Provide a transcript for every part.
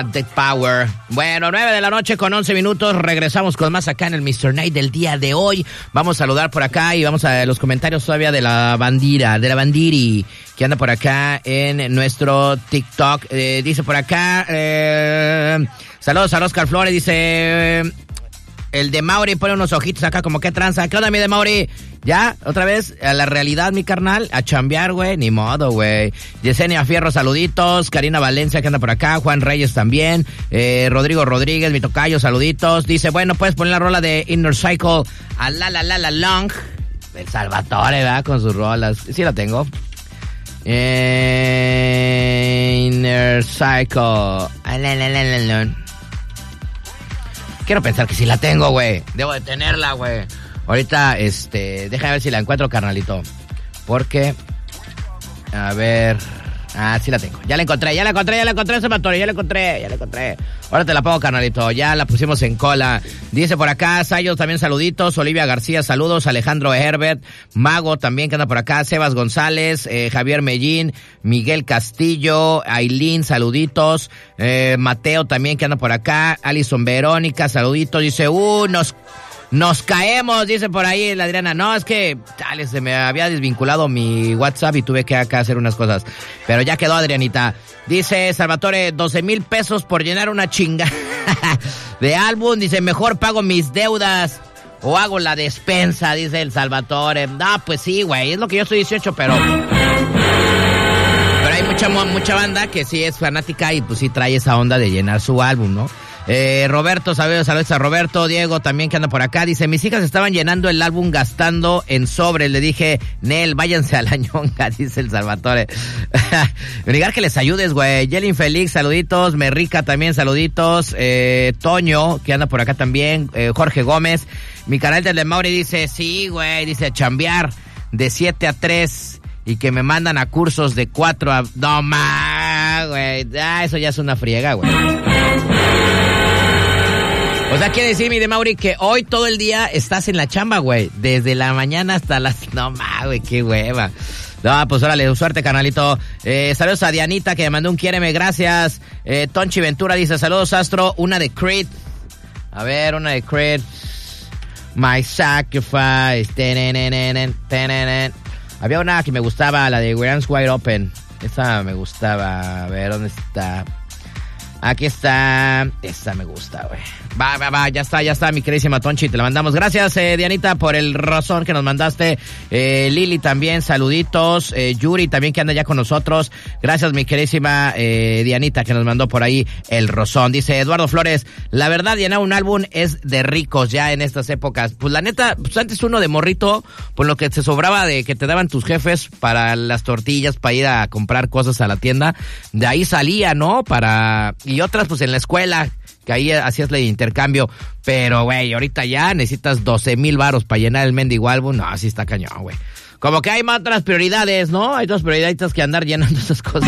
The Power. Bueno, 9 de la noche con 11 minutos. Regresamos con más acá en el Mr. Night del día de hoy. Vamos a saludar por acá y vamos a los comentarios todavía de la bandiri, que anda por acá en nuestro TikTok. Dice por acá, saludos a Oscar Flores, dice... El de Mauri pone unos ojitos acá como que tranza. ¿Qué onda, mi de Mauri? ¿Ya? ¿Otra vez? A la realidad, mi carnal. A chambear, güey. Ni modo, güey. Yesenia Fierro, saluditos. Karina Valencia, que anda por acá. Juan Reyes también. Rodrigo Rodríguez, mi tocayo, saluditos. Dice, bueno, puedes poner la rola de Inner Cycle a la long. El Salvatore, ¿verdad? Con sus rolas. Sí la tengo. Inner Cycle. Quiero pensar que sí la tengo, güey. Debo de tenerla, güey. Ahorita, déjame ver si la encuentro, carnalito. Porque, a ver... Ah, sí la tengo. Ya la encontré, Salvatore. Ya la encontré. Ahora te la pongo, carnalito. Ya la pusimos en cola. Dice por acá, Sayos también saluditos. Olivia García, saludos. Alejandro Herbert. Mago también que anda por acá. Sebas González. Javier Mellín. Miguel Castillo. Ailín, saluditos. Mateo también que anda por acá. Alison Verónica, saluditos. Dice, nos caemos, dice por ahí la Adriana. No, es que dale, se me había desvinculado mi WhatsApp y tuve que acá hacer unas cosas. Pero ya quedó, Adrianita. Dice Salvatore, 12,000 pesos por llenar una chinga de álbum. Dice, mejor pago mis deudas o hago la despensa, dice el Salvatore. No, pues sí, güey, es lo que yo estoy 18, pero hay mucha banda que sí es fanática y pues sí trae esa onda de llenar su álbum, ¿no? Roberto, saludos a Roberto. Diego también que anda por acá. Dice, mis hijas estaban llenando el álbum gastando en sobres. Le dije, Nel, váyanse a la ñonga, dice el Salvatore. Brigar que les ayudes, güey. Yelin Félix, saluditos. Merrica también, saluditos. Toño, que anda por acá también. Jorge Gómez. Mi canal del de Mauri dice, sí, güey, dice, chambear de 7 a 3 y que me mandan a cursos de 4 a... No, güey. Eso ya es una friega, güey. O sea, quiere decir, mi de Mauri, que hoy todo el día estás en la chamba, güey. Desde la mañana hasta las... No, güey, qué hueva. No, pues órale, suerte, canalito. Saludos a Dianita, que me mandó un quiéreme, gracias. Tonchi Ventura dice, saludos, Astro. Una de Creed. A ver, una de Creed. My Sacrifice. Había una que me gustaba, la de We're Wide Open. Esa me gustaba. A ver, ¿dónde está? Aquí está. Esta me gusta, güey. Va, ya está, mi queridísima Tonchi, te la mandamos. Gracias, Dianita, por el razón que nos mandaste. Lili también, saluditos. Yuri también, que anda ya con nosotros. Gracias, mi queridísima Dianita, que nos mandó por ahí el rozón. Dice Eduardo Flores, la verdad, llenar un álbum es de ricos ya en estas épocas. Pues la neta, pues antes uno de morrito, por lo que te sobraba de que te daban tus jefes para las tortillas, para ir a comprar cosas a la tienda, de ahí salía, ¿no? Y otras, pues en la escuela, que ahí hacías el intercambio. Pero, güey, ahorita ya necesitas 12,000 varos para llenar el mendigo álbum. No, así está cañón, güey. Como que hay más otras prioridades, ¿no? Hay otras prioridades que andar llenando esas cosas.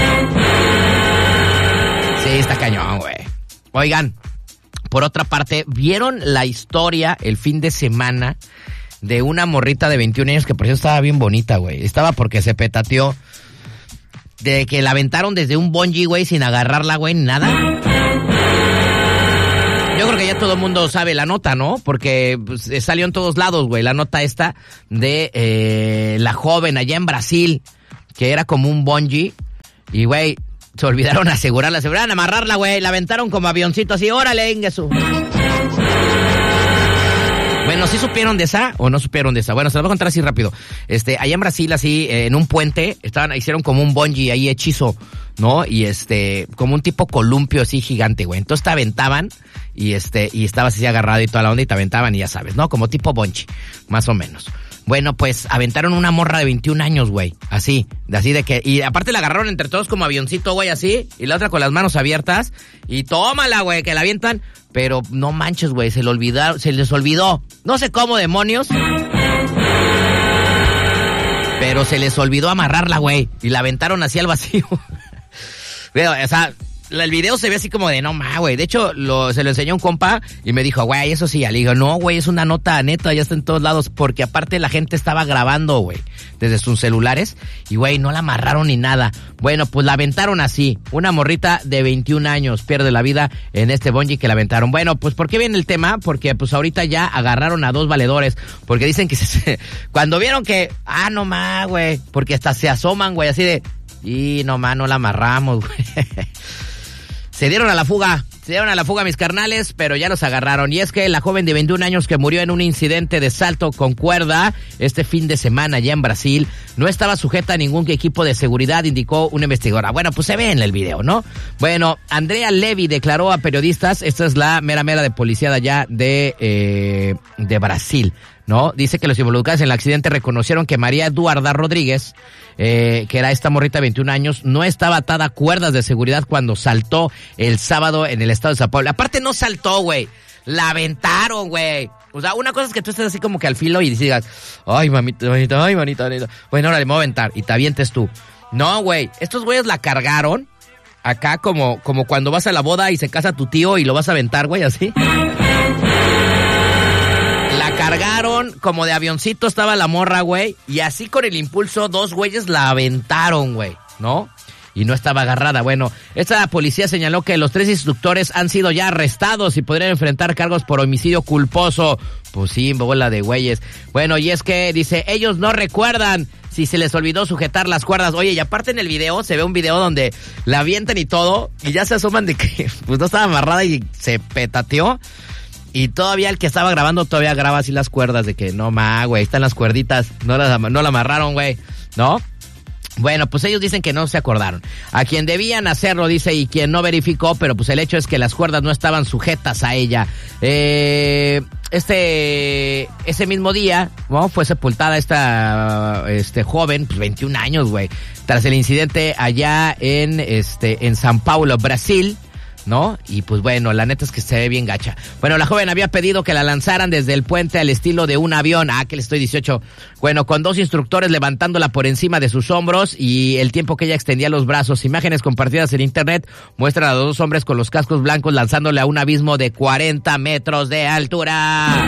Sí, está cañón, güey. Oigan, por otra parte, ¿vieron la historia el fin de semana de una morrita de 21 años que por cierto estaba bien bonita, güey? Estaba porque se petateó de que la aventaron desde un bungee, güey, sin agarrarla, güey, ni nada. Yo creo que ya todo el mundo sabe la nota, ¿no? Porque pues, salió en todos lados, güey, la nota esta de la joven allá en Brasil, que era como un bungee, y, güey, se olvidaron asegurarla, amarrarla, güey, la aventaron como avioncito así, órale, ingesu. Bueno, ¿sí supieron de esa o no supieron de esa? Bueno, se las voy a contar así rápido. Allá en Brasil, así, en un puente, hicieron como un bungee ahí hechizo, ¿no? Y como un tipo columpio así gigante, güey. Entonces te aventaban y estabas así agarrado y toda la onda y te aventaban y ya sabes, ¿no? Como tipo bungee, más o menos. Bueno, pues aventaron una morra de 21 años, güey, así de que, y aparte la agarraron entre todos como avioncito, güey, así, y la otra con las manos abiertas, y tómala, güey, que la avientan, pero no manches, güey, se les olvidó, no sé cómo demonios, pero se les olvidó amarrarla, güey, y la aventaron así al vacío. Pero, o sea, el video se ve así como de no ma, güey. De hecho, se lo enseñó un compa y me dijo, güey, eso sí. Le digo, no, güey, es una nota neta, ya está en todos lados. Porque aparte la gente estaba grabando, güey, desde sus celulares. Y, güey, no la amarraron ni nada. Bueno, pues la aventaron así. Una morrita de 21 años pierde la vida en este bungee que la aventaron. Bueno, pues ¿por qué viene el tema? Porque pues ahorita ya agarraron a 2 valedores. Porque dicen que cuando vieron que, no ma, güey. Porque hasta se asoman, güey, así de, y no ma, no la amarramos, güey. Se dieron a la fuga, mis carnales, pero ya los agarraron. Y es que la joven de 21 años que murió en un incidente de salto con cuerda este fin de semana allá en Brasil no estaba sujeta a ningún equipo de seguridad, indicó una investigadora. Bueno, pues se ve en el video, ¿no? Bueno, Andrea Levy declaró a periodistas, esta es la mera de policía de allá de Brasil, ¿no? Dice que los involucrados en el accidente reconocieron que María Eduarda Rodríguez, que era esta morrita de 21 años, no estaba atada a cuerdas de seguridad cuando saltó el sábado en el estado de Sao Paulo. Aparte no saltó, güey, la aventaron, güey. O sea, una cosa es que tú estés así como que al filo y digas, ay, mamita, ay, manita. Bueno, ahora le voy a aventar y te avientes tú. No, güey, estos güeyes la cargaron acá como cuando vas a la boda y se casa tu tío y lo vas a aventar, güey, así. Cargaron como de avioncito, estaba la morra, güey, y así con el impulso 2 güeyes la aventaron, güey, ¿no? Y no estaba agarrada. Bueno, esta policía señaló que los 3 instructores han sido ya arrestados y podrían enfrentar cargos por homicidio culposo. Pues sí, bola de güeyes. Bueno, y es que, dice, ellos no recuerdan si se les olvidó sujetar las cuerdas. Oye, y aparte en el video, se ve un video donde la avientan y todo, y ya se asoman de que pues no estaba amarrada y se petateó. Y todavía el que estaba grabando todavía graba así las cuerdas de que no ma, güey, están las cuerditas, no la amarraron, güey, ¿no? Bueno, pues ellos dicen que no se acordaron. A quien debían hacerlo, dice, y quien no verificó, pero pues el hecho es que las cuerdas no estaban sujetas a ella. Ese mismo día, ¿no? Fue sepultada esta joven, pues 21 años, güey, tras el incidente allá en São Paulo, Brasil, ¿no? Y pues bueno, la neta es que se ve bien gacha. Bueno, la joven había pedido que la lanzaran desde el puente al estilo de un avión. Que le estoy 18. Bueno, con 2 instructores levantándola por encima de sus hombros y el tiempo que ella extendía los brazos. Imágenes compartidas en internet muestran a 2 hombres con los cascos blancos lanzándole a un abismo de 40 metros de altura.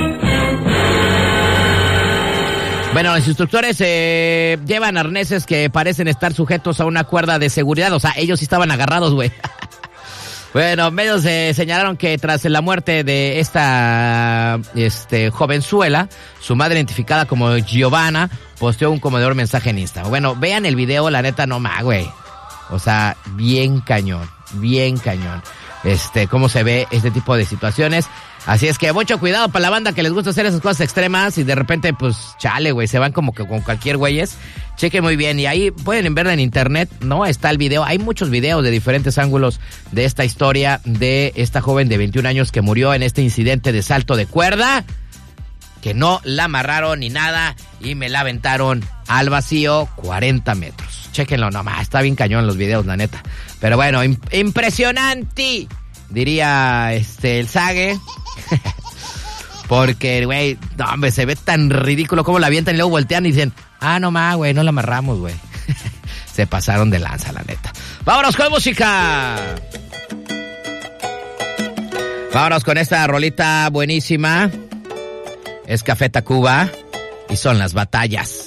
Bueno, los instructores llevan arneses que parecen estar sujetos a una cuerda de seguridad. O sea, ellos sí estaban agarrados, güey. Bueno, medios señalaron que tras la muerte de esta jovenzuela, su madre, identificada como Giovanna, posteó un conmovedor mensaje en Instagram. Bueno, vean el video, la neta no ma, güey. O sea, bien cañón. Cómo se ve este tipo de situaciones. Así es que mucho cuidado para la banda que les gusta hacer esas cosas extremas y de repente, pues, chale, güey, se van como que con cualquier güeyes. Cheque muy bien y ahí pueden verla en internet, ¿no? Está el video. Hay muchos videos de diferentes ángulos de esta historia de esta joven de 21 años que murió en este incidente de salto de cuerda, que no la amarraron ni nada y me la aventaron al vacío 40 metros. Chéquenlo nomás, está bien cañón los videos, la neta. Pero bueno, impresionante, diría el Sage. Porque, güey, no, hombre, se ve tan ridículo como la avientan y luego voltean y dicen, no ma, güey, no la amarramos, güey. Se pasaron de lanza, la neta. ¡Vámonos con música! Vámonos con esta rolita buenísima. Es Café Tacuba y son las batallas.